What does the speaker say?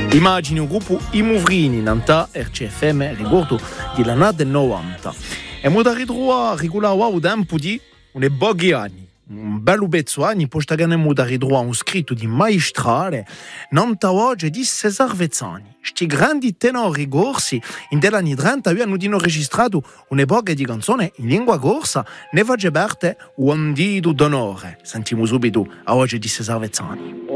Immagini un gruppo I Muvrini, nanta RCFM, ricordo di l'anno del 90. E mo da ritrovare regolare un tempo di un pochi anni. Un bello pezzo anni, poi sta ganando da ritrovare un scritto di maestrale, nanta oggi di Cesar Vezzani. Sti grandi tenori corsi, in degli anni 30 hanno registrato un'epoca di canzone in lingua corsa, ne va geberte un dito d'onore. Sentiamo subito a oggi di Cesar Vezzani.